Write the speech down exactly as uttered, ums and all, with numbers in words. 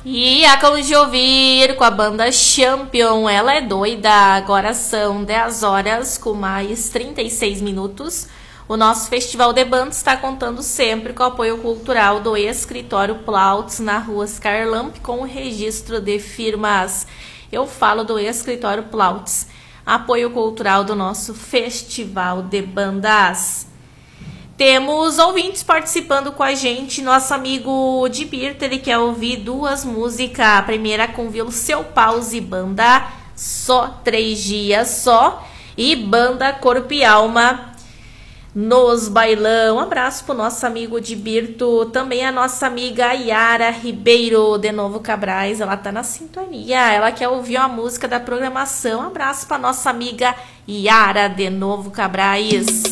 E acabamos de ouvir com a banda Champion, Ela é Doida. Agora são dez horas com mais trinta e seis minutos. O nosso Festival de Bandas está contando sempre com o apoio cultural do Escritório Plautz, na rua Scarlamp, com o registro de firmas. Eu falo do Escritório Plautz, apoio cultural do nosso Festival de Bandas. Temos ouvintes participando com a gente. Nosso amigo de Birta, ele quer ouvir duas músicas. A primeira com Vilo Seu Pause, banda Só Três Dias Só, e banda Corpo e Alma Nos Bailão. Um abraço pro nosso amigo de Birto. Também a nossa amiga Yara Ribeiro, de Novo Cabrais. Ela tá na sintonia, ela quer ouvir a música da programação. Um abraço pra nossa amiga Yara, de Novo Cabrais.